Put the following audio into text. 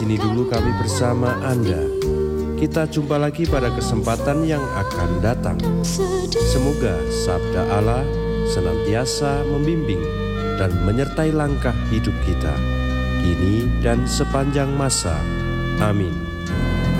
Ini dulu kami bersama Anda. Kita jumpa lagi pada kesempatan yang akan datang. Semoga sabda Allah senantiasa membimbing dan menyertai langkah hidup kita, kini dan sepanjang masa. Amin.